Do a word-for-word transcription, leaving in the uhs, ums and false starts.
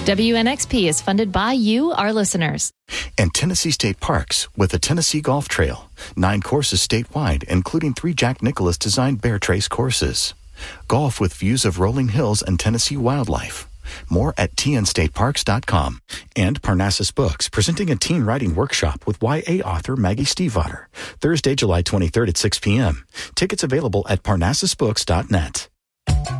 W N X P is funded by you, our listeners. And Tennessee State Parks with the Tennessee Golf Trail. Nine courses statewide, including three Jack Nicklaus designed Bear Trace courses. Golf with views of rolling hills and Tennessee wildlife. More at T N state parks dot com. And Parnassus Books, presenting a teen writing workshop with Y A author Maggie Stiefvater. Thursday, July twenty-third at six p.m. Tickets available at parnassus books dot net.